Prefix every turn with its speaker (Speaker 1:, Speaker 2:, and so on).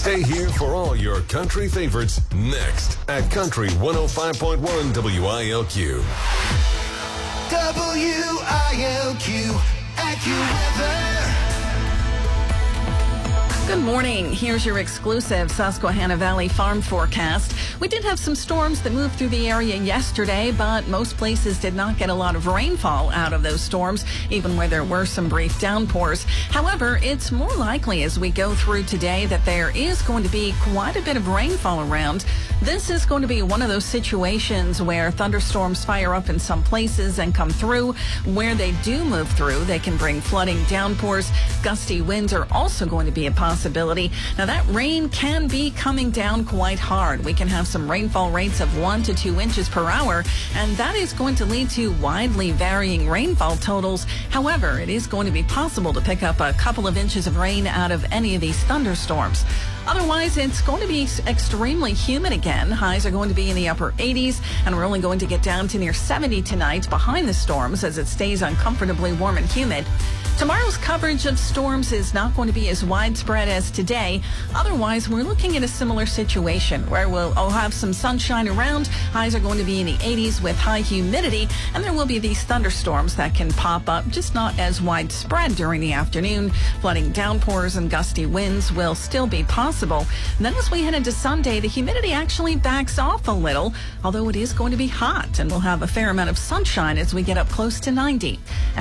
Speaker 1: Stay here for all your country favorites next at Country 105.1 WILQ.
Speaker 2: WILQ AccuWeather.
Speaker 3: Good morning. Here's your exclusive Susquehanna Valley farm forecast. We did have some storms that moved through the area yesterday, but most places did not get a lot of rainfall out of those storms, even where there were some brief downpours. However, it's more likely as we go through today that there is going to be quite a bit of rainfall around. This is going to be one of those situations where thunderstorms fire up in some places and come through. Where they do move through, they can bring flooding, downpours. Gusty winds are also going to be a possibility. Now, that rain can be coming down quite hard. We can have some rainfall rates of 1 to 2 inches per hour, and that is going to lead to widely varying rainfall totals. However, it is going to be possible to pick up a couple of inches of rain out of any of these thunderstorms. Otherwise, it's going to be extremely humid again. Highs are going to be in the upper 80s, and we're only going to get down to near 70 tonight behind the storms as it stays uncomfortably warm and humid. Tomorrow's coverage of storms is not going to be as widespread as today. Otherwise, we're looking at a similar situation where we'll have some sunshine around. Highs are going to be in the 80s with high humidity, and there will be these thunderstorms that can pop up, just not as widespread during the afternoon. Flooding, downpours, and gusty winds will still be possible. And then as we head into Sunday, the humidity actually backs off a little, although it is going to be hot, and we'll have a fair amount of sunshine as we get up close to 90.